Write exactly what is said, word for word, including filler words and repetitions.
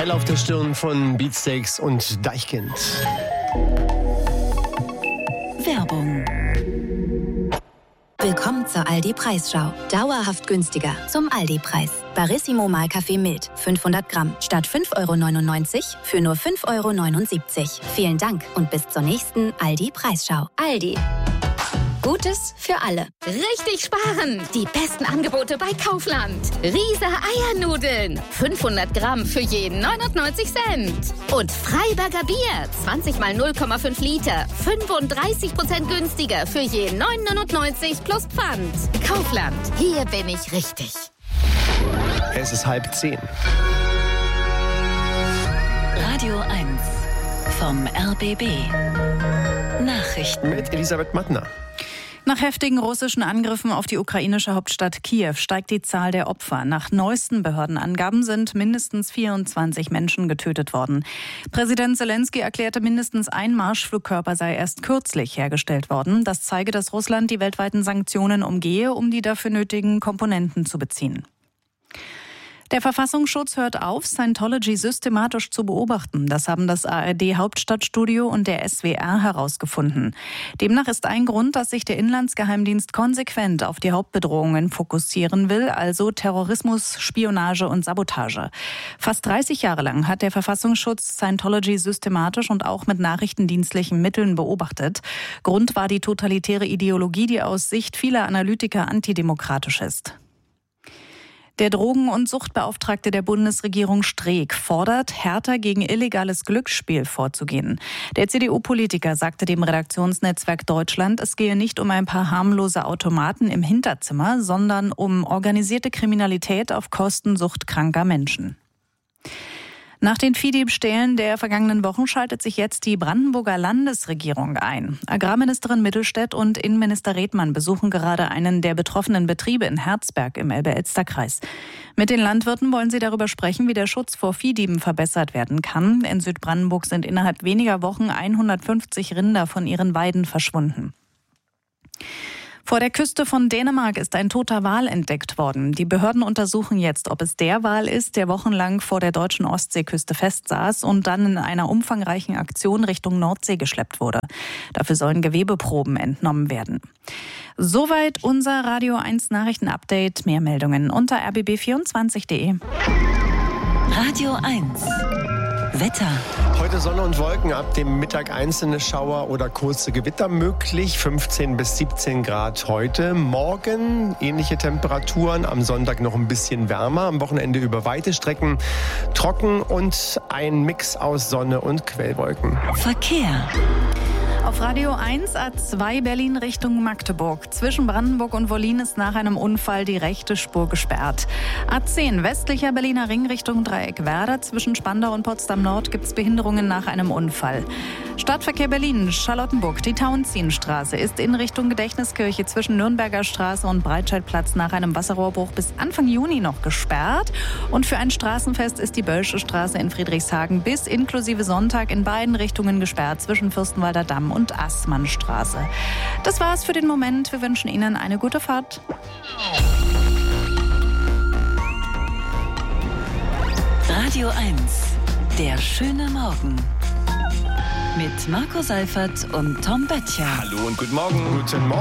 Hell auf der Stirn von Beatsteaks und Deichkind. Werbung. Willkommen zur Aldi-Preisschau. Dauerhaft günstiger zum Aldi-Preis. Barissimo Mahlkaffee mild, fünfhundert Gramm, statt fünf Euro neunundneunzig für nur fünf Euro neunundsiebzig. Vielen Dank und bis zur nächsten Aldi-Preisschau. Aldi. Gutes für alle. Richtig sparen! Die besten Angebote bei Kaufland. Riese Eiernudeln. fünfhundert Gramm für jeden neunundneunzig Cent. Und Freiberger Bier. zwanzig mal null Komma fünf Liter. fünfunddreißig Prozent günstiger für jeden neun neunundneunzig plus Pfand. Kaufland. Hier bin ich richtig. Es ist halb zehn. Radio eins vom R B B. Nachrichten. Mit Elisabeth Mattner. Nach heftigen russischen Angriffen auf die ukrainische Hauptstadt Kiew steigt die Zahl der Opfer. Nach neuesten Behördenangaben sind mindestens vierundzwanzig Menschen getötet worden. Präsident Zelensky erklärte, mindestens ein Marschflugkörper sei erst kürzlich hergestellt worden. Das zeige, dass Russland die weltweiten Sanktionen umgehe, um die dafür nötigen Komponenten zu beziehen. Der Verfassungsschutz hört auf, Scientology systematisch zu beobachten. Das haben das A R D-Hauptstadtstudio und der S W R herausgefunden. Demnach ist ein Grund, dass sich der Inlandsgeheimdienst konsequent auf die Hauptbedrohungen fokussieren will, also Terrorismus, Spionage und Sabotage. Fast dreißig Jahre lang hat der Verfassungsschutz Scientology systematisch und auch mit nachrichtendienstlichen Mitteln beobachtet. Grund war die totalitäre Ideologie, die aus Sicht vieler Analytiker antidemokratisch ist. Der Drogen- und Suchtbeauftragte der Bundesregierung Streeck fordert, härter gegen illegales Glücksspiel vorzugehen. Der C D U-Politiker sagte dem Redaktionsnetzwerk Deutschland, es gehe nicht um ein paar harmlose Automaten im Hinterzimmer, sondern um organisierte Kriminalität auf Kosten suchtkranker Menschen. Nach den Viehdiebstählen der vergangenen Wochen schaltet sich jetzt die Brandenburger Landesregierung ein. Agrarministerin Mittelstädt und Innenminister Redmann besuchen gerade einen der betroffenen Betriebe in Herzberg im Elbe-Elster-Kreis. Mit den Landwirten wollen sie darüber sprechen, wie der Schutz vor Viehdieben verbessert werden kann. In Südbrandenburg sind innerhalb weniger Wochen hundertfünfzig Rinder von ihren Weiden verschwunden. Vor der Küste von Dänemark ist ein toter Wal entdeckt worden. Die Behörden untersuchen jetzt, ob es der Wal ist, der wochenlang vor der deutschen Ostseeküste festsaß und dann in einer umfangreichen Aktion Richtung Nordsee geschleppt wurde. Dafür sollen Gewebeproben entnommen werden. Soweit unser Radio eins Nachrichten-Update. Mehr Meldungen unter r b b vierundzwanzig punkt de. Radio eins. Wetter. Heute Sonne und Wolken, ab dem Mittag einzelne Schauer oder kurze Gewitter möglich. fünfzehn bis siebzehn Grad heute. Morgen ähnliche Temperaturen, am Sonntag noch ein bisschen wärmer. Am Wochenende über weite Strecken trocken und ein Mix aus Sonne und Quellwolken. Verkehr. Auf Radio eins A zwei Berlin Richtung Magdeburg. Zwischen Brandenburg und Wollin ist nach einem Unfall die rechte Spur gesperrt. A zehn westlicher Berliner Ring Richtung Dreieckwerder. Zwischen Spandau und Potsdam Nord gibt es Behinderungen nach einem Unfall. Stadtverkehr Berlin, Charlottenburg. Die Tauentzienstraße ist in Richtung Gedächtniskirche zwischen Nürnberger Straße und Breitscheidplatz nach einem Wasserrohrbruch bis Anfang Juni noch gesperrt. Und für ein Straßenfest ist die Böllsche Straße in Friedrichshagen bis inklusive Sonntag in beiden Richtungen gesperrt zwischen Fürstenwalder Damm und Assmannstraße. Das war's für den Moment. Wir wünschen Ihnen eine gute Fahrt. Radio eins. Der schöne Morgen. Mit Marco Seifert und Tom Böttcher. Hallo und guten Morgen. Guten Morgen.